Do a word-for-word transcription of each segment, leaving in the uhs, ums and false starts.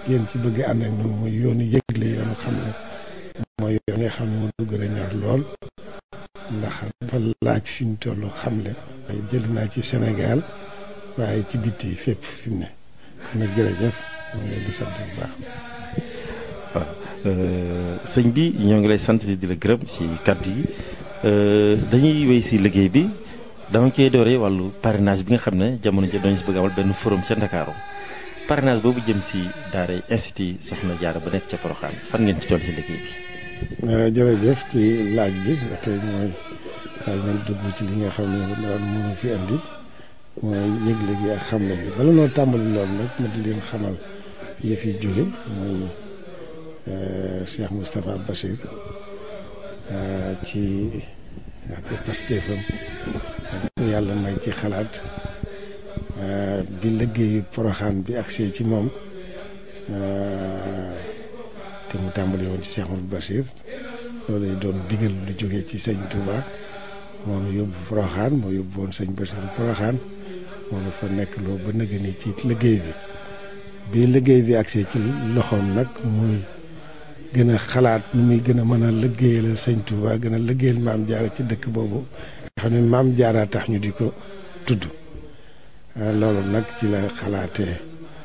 ngeen ci bëgg ànd ak ñun muy yoonu yëgle yoonu xam ne mooy yoon nga xam ne moo dugg a ñor lool ndax dafa laaj fi ñu toll xam le waaye jël naa ci Sénégal waaye ci bitti fépp fi mu ne kon nag jërëjëf ñu ngi leen di sant bu baax. waaw sëñ bi ñoo ngi lay sant di la gërëm ci kàddu yi dañuy wéy ci liggéey bi dama koy dooree wàllu parrainage bi nga xam ne jamono ji dañu si bëgg amal benn forum ca Ndakaaru parrainage boobu jëm ci daara institut Soxna Jaara ba nekk ca Porokhane fan ngeen ci toll ci liggéey bi. jërëjëf ci laaj bi nga tey mooy daal man dugg ci li nga xam ne daal mënu fi andi mooy yëgle gi ak xamle bi bala noo tàmbali loolu nag ma di leen xamal yëf yi jóge mooy Cheikh Moustapha Bachir ci ak pastéefam ak yàlla may ci xalaat bi liggéeyu Porokhane bi agsee ci moom te mu tàmbali woon ci Cheikh Mouhamadou Bachir loolu lay doon digal lu jógee ci sëñ Touba moo nu yóbbu Porokhane moo yóbbu woon sëñ Bachir Porokhane moo nu fa nekk loo ba nëgë ni ci liggéey bi bi liggéey bi agsee ci loxoom nag muy gën a xalaat nu muy gën a mën a liggéeyal sëñ Touba gën a liggéeyal maam Jaara ci dëkk boobu nga xam ne maam Jaara tax ñu di ko tudd loolu nag ci la xalaatee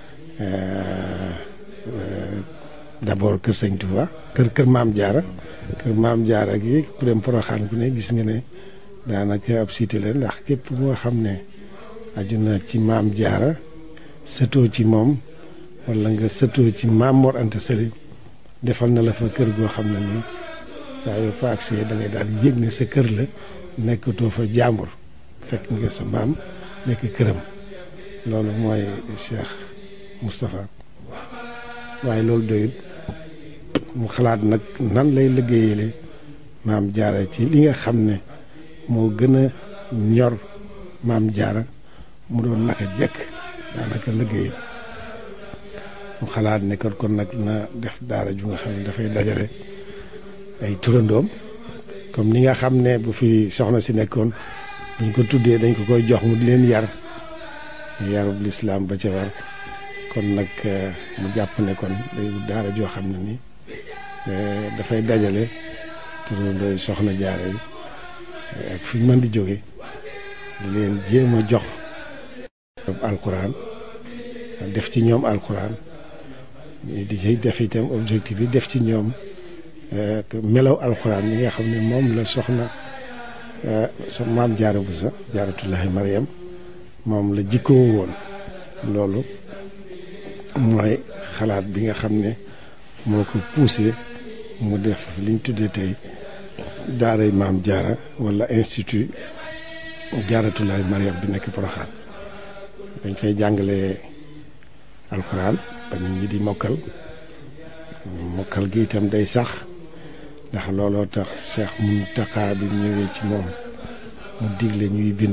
d'abord kër sëñ Touba kër kër maam Jaara kër maam Jaara gi ku dem Porokhane ku ne gis nga ne daanaka ab cité la ndax képp moo xam ne aju na ci maam Jaara sëtoo ci moom wala nga sëtoo ci maam Mor Anta Sali defal na la fa kër goo xam ne nii saa yoo fa agsee da ngay daal di yëg ne sa kër la nekkatoo fa jàmbur fekk nga sa maam nekk këram loolu mooy Cheikh Moustapha waaye loolu doyut mu xalaat nag nan lay liggéeyale maam Jaara ci li nga xam ne moo gën a ñor maam Jaara mu doon naka jekk daanaka liggéey mu xalaat ne kon kon nag na def daara ju nga xam ne dafay dajale ay turandoom comme ni nga xam ne bu fi soxna si nekkoon buñ ko tuddee dañ ko koy jox mu di leen yar yarub lislaam ba ca war kon nag mu jàpp ne kon day daara joo xam ne ni dafay dajale turandooy soxna Jaara yi ak fi mën di jóge di leen jéem a jox alxuraan def ci ñoom alxuraan di ci def itam objectif yi def ci ñoom melaw alxuraan yi nga xam ne moom la soxna so maam Jaara Buso Jaaratullaahi Mariam moom la jikkoo woon loolu mooy xalaat bi nga xam ne moo ko poussé mu def liñ tuddee tey daaray maam Jaara wala institut Jaaratullaahi Mariam bi nekk Porokhane dañ fay jàngale alxuraan ba nit ñi di mokkal mokkal gi itam day sax ndax looloo tax Cheikh Mountakha bi ñëwee ci moom mu digle ñuy bind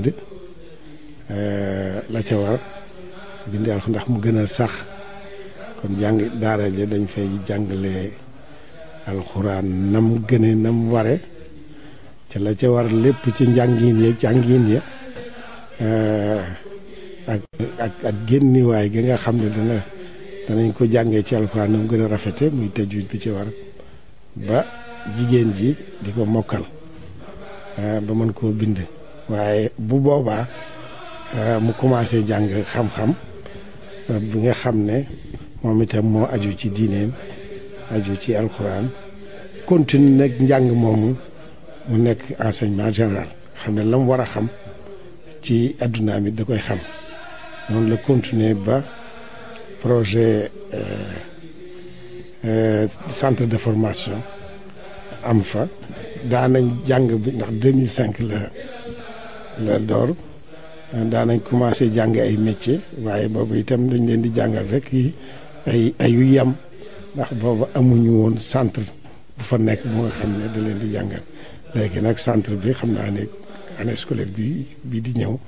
la ca war bind alxuraan ndax mu gën a sax kon jàng daara ja dañ fay jàngale alxuraan nam gëne nam ware ca la ca war lépp ci njàngin ya jàngin ya ak ak ak génniwaay gi nga xam ne dana danañ ko jàngee ci alxuraan nam gën a rafete muy tajwid bi ci war ba jigéen ji di ko mokkal ba mën koo bind waaye bu boobaa mu commencé jàng xam-xam bi nga xam ne moom itam moo aju ci diineem aju ci alxuraan continue nag njàng moomu mu nekk enseignement général xam ne la mu war a xam ci adduna mi da koy xam noonu la continuer ba projet centre de formation am fa daanañ jàng bi ndax deux mille cinq la la door daanañ commencé jàng ay métier waaye boobu itam dañ leen di jàngal rek yi ay ayu yam ndax boobu amuñu woon centre bu fa nekk bu nga xam ne da leen di jàngal léegi nag centre bi xam naa ne année scolaire bi bii di ñëw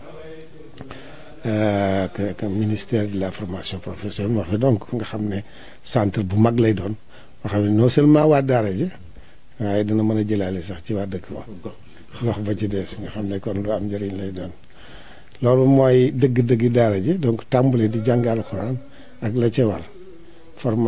que ministère de la formation professionnelle moo fa donc nga xam ne centre bu mag lay doon moo xam ne non seulement waa daara ji waaye dana mën a jëlaale sax ci waa dëkk ba gox ba ci des nga xam ne kon lu am njëriñ lay doon loolu mooy dëgg-dëgg daara ji donc tàmbale di jàng alxuraan ak la ca war